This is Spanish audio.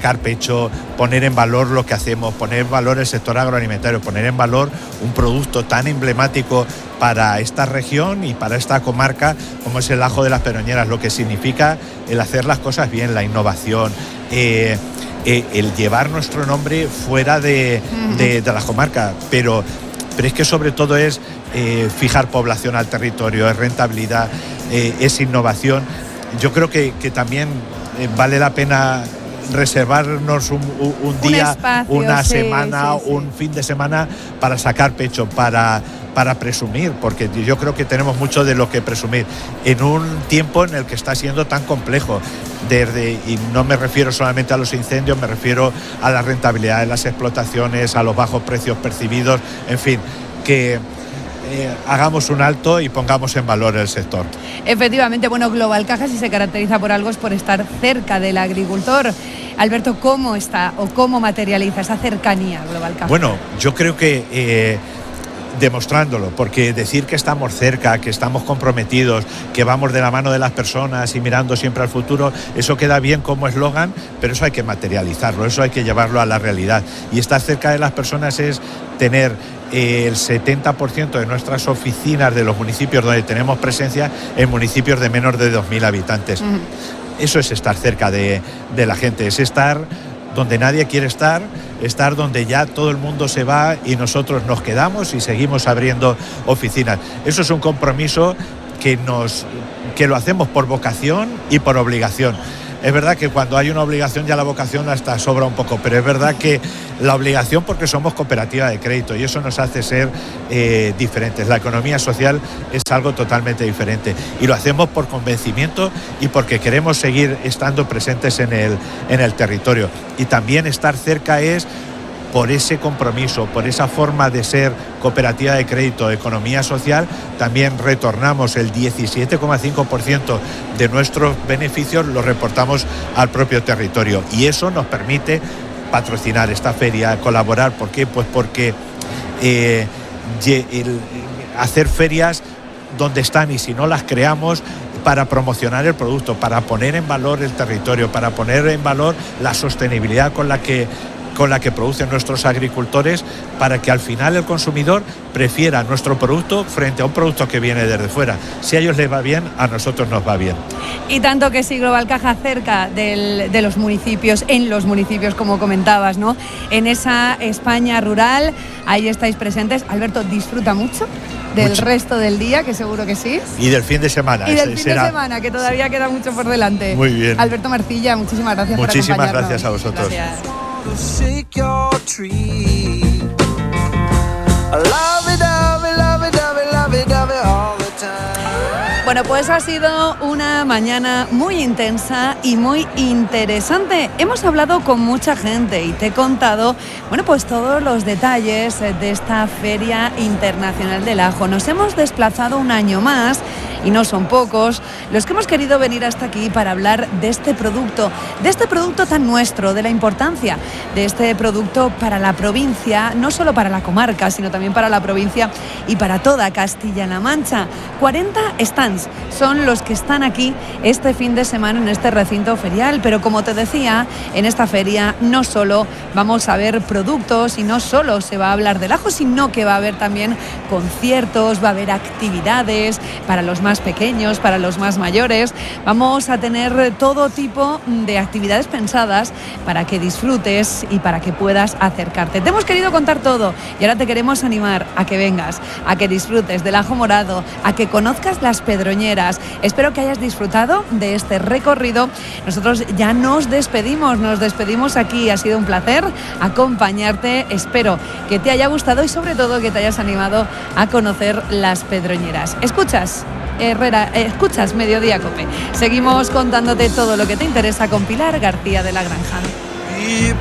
sacar pecho, poner en valor lo que hacemos, poner en valor el sector agroalimentario, poner en valor un producto tan emblemático para esta región y para esta comarca como es el ajo de las Pedroñeras, lo que significa el hacer las cosas bien, la innovación, el llevar nuestro nombre fuera de la comarca, pero es que sobre todo es fijar población al territorio, es rentabilidad, es innovación. Yo creo que también vale la pena reservarnos un día, espacio, una semana, un fin de semana para sacar pecho, para presumir, porque yo creo que tenemos mucho de lo que presumir en un tiempo en el que está siendo tan complejo, y no me refiero solamente a los incendios, me refiero a la rentabilidad de las explotaciones, a los bajos precios percibidos, en fin, que hagamos un alto y pongamos en valor el sector. Efectivamente, bueno, Global Caja, si se caracteriza por algo, es por estar cerca del agricultor. Alberto, ¿cómo está o cómo materializa esa cercanía Global Caja? Bueno, yo creo que demostrándolo, porque decir que estamos cerca, que estamos comprometidos, que vamos de la mano de las personas y mirando siempre al futuro, eso queda bien como eslogan, pero eso hay que materializarlo, eso hay que llevarlo a la realidad. Y estar cerca de las personas es tener el 70% de nuestras oficinas de los municipios donde tenemos presencia en municipios de menos de 2.000 habitantes. Eso es estar cerca de la gente, es estar donde nadie quiere estar donde ya todo el mundo se va y nosotros nos quedamos y seguimos abriendo oficinas. Eso es un compromiso que lo hacemos por vocación y por obligación. Es verdad que cuando hay una obligación ya la vocación hasta sobra un poco, pero es verdad que la obligación porque somos cooperativa de crédito y eso nos hace ser diferentes. La economía social es algo totalmente diferente y lo hacemos por convencimiento y porque queremos seguir estando presentes en el territorio. Y también estar cerca es por ese compromiso, por esa forma de ser cooperativa de crédito, economía social, también retornamos el 17,5% de nuestros beneficios, los reportamos al propio territorio. Y eso nos permite patrocinar esta feria, colaborar. ¿Por qué? Pues porque hacer ferias donde están y si no las creamos para promocionar el producto, para poner en valor el territorio, para poner en valor la sostenibilidad con la que producen nuestros agricultores, para que al final el consumidor prefiera nuestro producto frente a un producto que viene desde fuera. Si a ellos les va bien, a nosotros nos va bien. Y tanto que sí, Global Caja cerca de los municipios, en los municipios, como comentabas, ¿no? En esa España rural, ahí estáis presentes. Alberto, ¿disfruta mucho del resto del día? Que seguro que sí. Y del fin de semana. Y del fin de semana, que todavía queda mucho por delante. Muy bien. Alberto Marcilla, muchísimas gracias por acompañarnos. Muchísimas gracias a vosotros. Gracias. Shake your tree. Love it, love it, love it, love it, love it, love it all the time. Bueno, pues ha sido una mañana muy intensa y muy interesante. Hemos hablado con mucha gente y te he contado, bueno, pues todos los detalles de esta Feria Internacional del Ajo. Nos hemos desplazado un año más y no son pocos los que hemos querido venir hasta aquí para hablar de este producto tan nuestro, de la importancia de este producto para la provincia, no solo para la comarca, sino también para la provincia y para toda Castilla-La Mancha. 40 stands son los que están aquí este fin de semana en este recinto ferial, pero como te decía, en esta feria no solo vamos a ver productos y no solo se va a hablar del ajo, sino que va a haber también conciertos, va a haber actividades para los más pequeños, para los más mayores. Vamos a tener todo tipo de actividades pensadas para que disfrutes y para que puedas acercarte. Te hemos querido contar todo y ahora te queremos animar a que vengas, a que disfrutes del ajo morado, a que conozcas las Pedroñeras. Espero que hayas disfrutado de este recorrido. Nosotros ya nos despedimos aquí. Ha sido un placer acompañarte. Espero que te haya gustado y sobre todo que te hayas animado a conocer las Pedroñeras. Escuchas Mediodía Cope. Seguimos contándote todo lo que te interesa con Pilar García de la Granja.